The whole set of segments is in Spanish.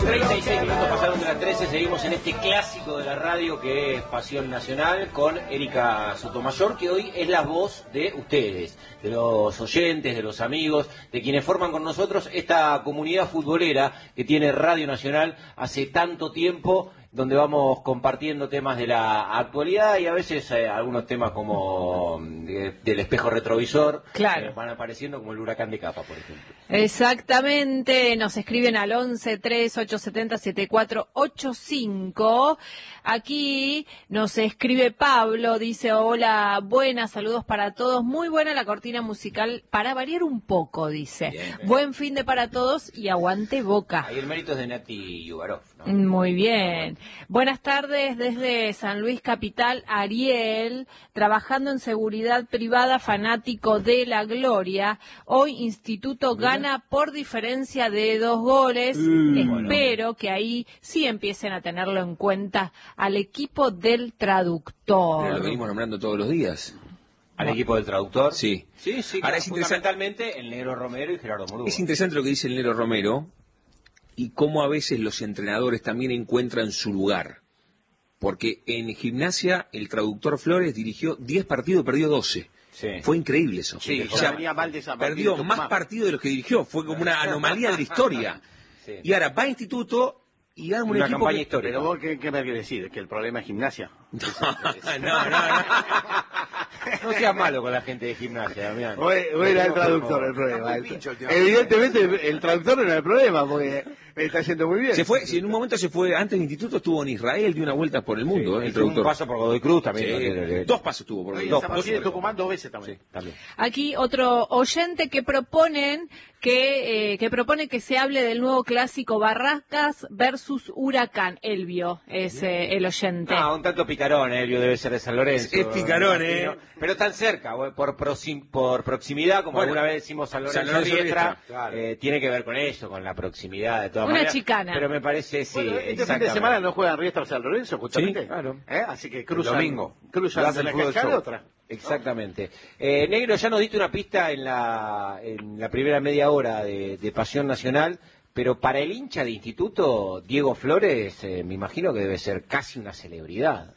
36 minutos pasaron de las 13, seguimos en este clásico de la radio que es Pasión Nacional con Erika Sotomayor, que hoy es la voz de ustedes, de los oyentes, de los amigos, de quienes forman con nosotros esta comunidad futbolera que tiene Radio Nacional hace tanto tiempo, donde vamos compartiendo temas de la actualidad y a veces algunos temas como del espejo retrovisor, claro, van apareciendo, como el huracán de Capa, por ejemplo. Exactamente, nos escriben al 11-3870-7485. Aquí nos escribe Pablo, dice: hola, buenas, saludos para todos, muy buena la cortina musical, para variar un poco, dice. Bien. Buen fin de para todos y aguante Boca. Ahí el mérito es de Nati Yubarov, ¿no? Muy bien. Buenas tardes desde San Luis Capital, Ariel, trabajando en seguridad privada, fanático de la gloria. Hoy Instituto gana por diferencia de 2 goles. Espero que ahí sí empiecen a tenerlo en cuenta al equipo del traductor. Pero lo venimos nombrando todos los días. ¿Al equipo del traductor? Sí. Sí, Ahora es fundamentalmente el Negro Romero y Gerardo Murúa. Es interesante lo que dice el Negro Romero y cómo a veces los entrenadores también encuentran su lugar. Porque en Gimnasia el traductor Flores dirigió 10 partidos y perdió 12. Sí. Fue increíble eso. Sí, o sea, perdió más partidos de los que dirigió. Fue como una anomalía de la historia. Sí. Y ahora va a Instituto y arma un una equipo campaña histórica. Pero vos, ¿qué me querés decir? ¿Que el problema es Gimnasia? No. No seas malo con la gente de Gimnasia, Damián. Vos era el traductor el problema. Evidentemente el traductor no era el problema, porque está yendo muy bien. Se fue, si en un momento se fue, antes del instituto estuvo en Israel, dio una vuelta por el mundo, el traductor. Un paso por Godoy Cruz también. Sí, 2 pasos tuvo por Godoy Cruz. En Tucumán 2 veces también. Sí, también. Aquí otro oyente que propone que se hable del nuevo clásico Barracas versus Huracán. Elvio es el oyente. Un tanto picarón, Elvio debe ser de San Lorenzo. Es picarón, pero tan cerca, por proximidad, como alguna vez decimos San Lorenzo Riestra, claro. Tiene que ver con eso, con la proximidad de todas maneras. Una chicana. Pero me parece, sí, este fin de semana no juegan Riestra o San Lorenzo, justamente. Sí, claro. Así que cruzan. Domingo. Cruzan de la cancha de otra. Exactamente. Negro, ya nos diste una pista en la primera media hora de Pasión Nacional, pero para el hincha de Instituto, Diego Flores, me imagino que debe ser casi una celebridad.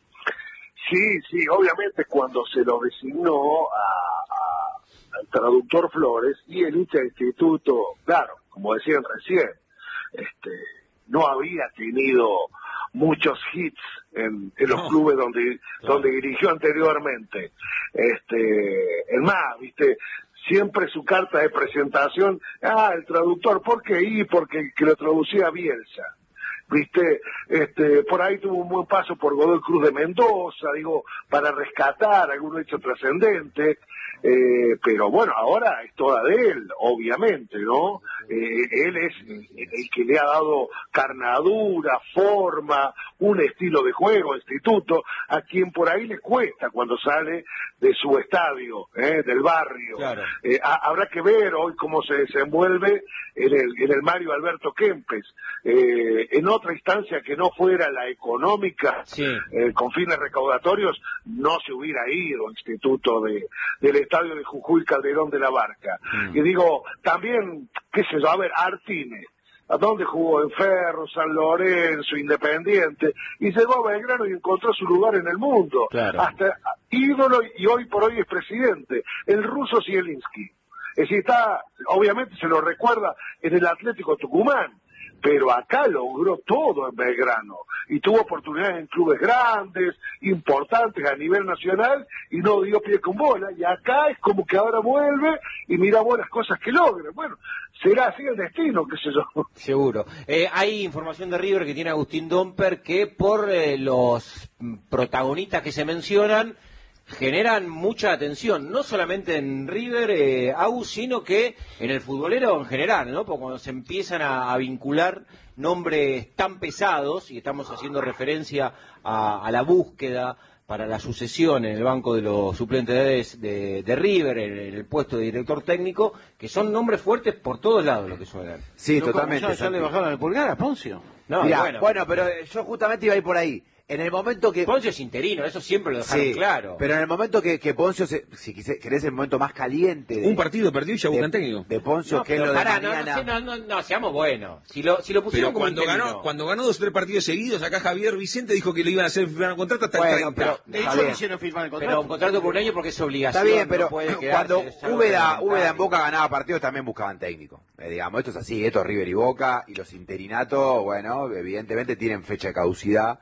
Sí, obviamente cuando se lo designó al traductor Flores y el hincha de Instituto, claro, como decían recién, no había tenido muchos hits en los clubes donde dirigió anteriormente. Es más, siempre su carta de presentación, el traductor, ¿por qué? Porque el que lo traducía Bielsa. Por ahí tuvo un buen paso por Godoy Cruz de Mendoza, para rescatar algún hecho trascendente, pero bueno, ahora es toda de él, obviamente, ¿no? Él es el que le ha dado carnadura, forma, un estilo de juego, Instituto, a quien por ahí le cuesta cuando sale de su estadio, del barrio. Claro. Habrá que ver hoy cómo se desenvuelve en el Mario Alberto Kempes, en otra instancia que no fuera la económica, sí, con fines recaudatorios, no se hubiera ido Instituto del estadio de Jujuy Calderón de la Barca. Y también, qué sé yo, a ver, Artime, ¿a dónde jugó? En Ferro, San Lorenzo, Independiente, y llegó a Belgrano y encontró su lugar en el mundo. Claro. Hasta ídolo, y hoy por hoy es presidente, el ruso Zielinski. Es decir, obviamente se lo recuerda en el Atlético Tucumán, pero acá logró todo en Belgrano y tuvo oportunidades en clubes grandes, importantes a nivel nacional, y no dio pie con bola, y acá es como que ahora vuelve y mira buenas cosas que logra. Bueno, será así el destino, qué sé yo. Seguro. Hay información de River que tiene Agustín Domper que por los protagonistas que se mencionan generan mucha atención, no solamente en River, sino que en el futbolero en general, ¿no? Porque cuando se empiezan a vincular nombres tan pesados, y estamos haciendo referencia a la búsqueda para la sucesión en el banco de los suplentes de River, en el puesto de director técnico, que son nombres fuertes por todos lados lo que suenan. Sí, totalmente. ¿Ya le bajaron el pulgar a Poncio? No, mirá, bueno, pero yo justamente iba a ir por ahí. En el momento que... Poncio es interino, eso siempre lo dejaron claro. Pero en el momento que Poncio, si querés el momento más caliente... Un partido perdió y ya buscan técnico. De Poncio, que es lo de mañana... No, seamos buenos. Si lo pusieron como cuando ganó 2 o 3 partidos seguidos, acá Javier Vicente dijo que le iban a hacer firmar un contrato hasta el 30. Pero, de hecho, le hicieron firmar el contrato. Pero un contrato por un año porque es obligación. Está bien, pero no cuando Úbeda en Boca ganaba partidos también buscaban técnico. Digamos, esto es así, esto es River y Boca, y los interinatos, bueno, evidentemente tienen fecha de caducidad.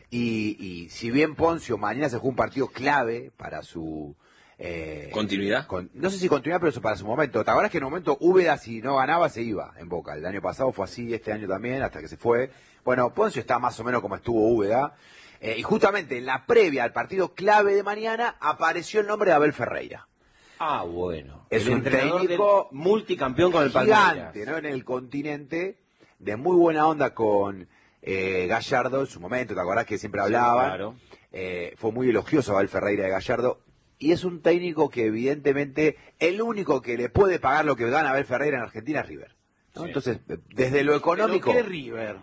Y si bien Poncio mañana se juega un partido clave para su... ¿Continuidad? No sé si continuidad, pero eso para su momento. ¿Te acuerdas que en un momento Úbeda, si no ganaba, se iba en Boca? El año pasado fue así, este año también, hasta que se fue. Bueno, Poncio está más o menos como estuvo Úbeda. Y justamente en la previa al partido clave de mañana apareció el nombre de Abel Ferreira. Ah, bueno. Es el un entrenador técnico multicampeón con el gigante, Palmeiras. ¿no? En el continente, de muy buena onda con Gallardo en su momento, ¿te acordás que siempre hablaban? Sí, claro. Fue muy elogioso Abel Ferreira de Gallardo. Y es un técnico que evidentemente el único que le puede pagar lo que gana Abel Ferreira en Argentina es River, ¿no? Sí. Entonces, desde lo económico... ¿Pero qué River?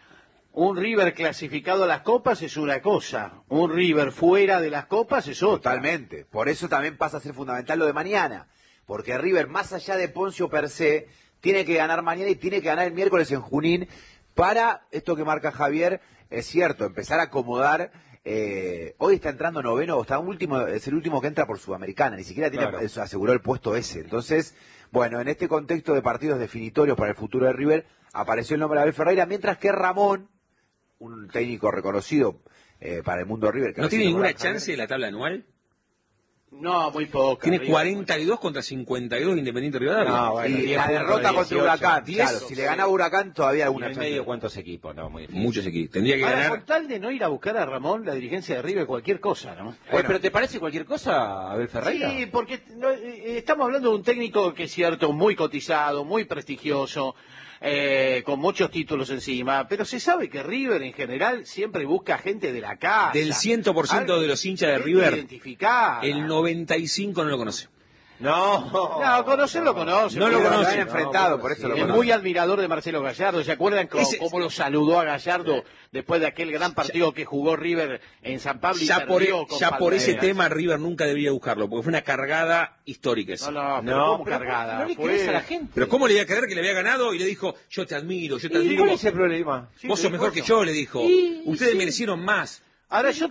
Un River clasificado a las copas es una cosa, un River fuera de las copas es otra. Totalmente. Por eso también pasa a ser fundamental lo de mañana. Porque River, más allá de Poncio per se, tiene que ganar mañana y tiene que ganar el miércoles en Junín para, esto que marca Javier, es cierto, empezar a acomodar. Hoy está entrando noveno, está último, es el último que entra por Sudamericana, ni siquiera tiene, aseguró el puesto ese. Entonces, bueno, en este contexto de partidos definitorios para el futuro de River, apareció el nombre de Abel Ferreira, mientras que Ramón, un técnico reconocido para el mundo de River. Que ¿No tiene ninguna chance de la tabla anual? No, muy poca. Tiene 42 contra 52 Independiente Rivadavia. No, bueno, y la derrota contra Huracán. Claro, si le ganaba Huracán todavía alguna chance. medio cuántos equipos, no, muy difícil. Muchos equipos. Tendría que Ahora, ganar. con tal de no ir a buscar a Ramón, la dirigencia de River, cualquier cosa, ¿no? Bueno, ¿pero te parece cualquier cosa, Abel Ferreira? Sí, porque estamos hablando de un técnico que es cierto, muy cotizado, muy prestigioso, con muchos títulos encima, pero se sabe que River en general siempre busca gente de la casa. Del 100% de los hinchas de River, el 95 no lo conoce. No, conocerlo conoce. No lo porque conoce, enfrentado, por eso lo es conoce. muy admirador de Marcelo Gallardo. ¿Se acuerdan cómo lo saludó a Gallardo después de aquel gran partido que jugó River en San Pablo? Y Ya por ese tema River nunca debería buscarlo, porque fue una cargada histórica esa. No, ¿cómo cargada? No le crees a la gente. Pero ¿cómo le iba a creer que le había ganado y le dijo, yo te admiro, yo te ¿Y admiro? cuál es el problema? Vos sos mejor que yo, le dijo. Ustedes merecieron más. Ahora yo